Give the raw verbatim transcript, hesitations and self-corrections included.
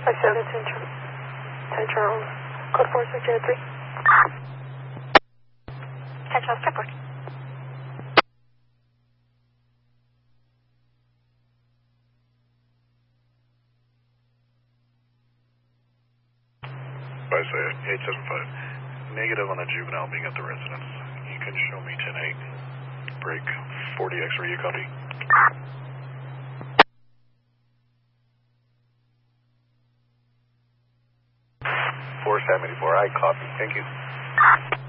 five seven Central, Central, code four six zero three. Central Strip Work. I say eight seven five. Negative on a juvenile being at the residence. You can show me ten eight. Break forty X-ray, you copy? four seventy-four, I copy. Thank you.